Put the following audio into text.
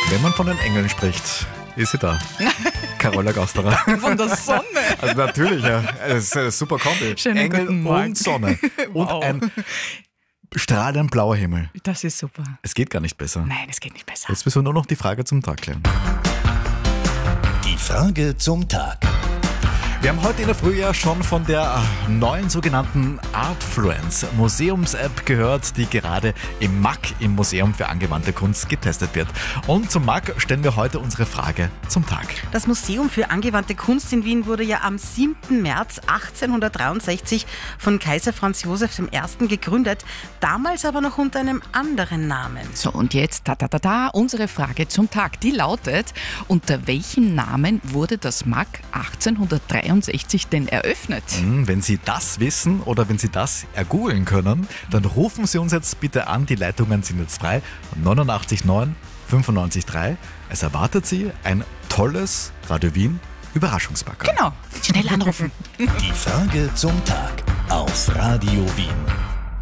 Wenn man von den Engeln spricht, ist sie da. Carola Gausterer. Von der Sonne. Also natürlich, ja. Es ist eine super Kombi. Schönen Engel guten Morgen. und Sonne. Und Wow. ein strahlend blauer Himmel. Das ist super. Es geht gar nicht besser. Nein, es geht nicht besser. Jetzt müssen wir nur noch die Frage zum Tag klären. Die Frage zum Tag. Wir haben heute in der Früh ja schon von der neuen sogenannten Artfluence Museums-App gehört, die gerade im MAK, im Museum für angewandte Kunst, getestet wird. Und zum MAK stellen wir heute unsere Frage zum Tag. Das Museum für angewandte Kunst in Wien wurde ja am 7. März 1863 von Kaiser Franz Josef I. gegründet, damals aber noch unter einem anderen Namen. So, und jetzt unsere Frage zum Tag. Die lautet, unter welchem Namen wurde das MAK 1863 denn eröffnet? Wenn Sie das wissen oder wenn Sie das ergoogeln können, dann rufen Sie uns jetzt bitte an. Die Leitungen sind jetzt frei. 89.9 95.3. Es erwartet Sie ein tolles Radio Wien Überraschungspaket. Genau, schnell anrufen. Die Frage zum Tag auf Radio Wien.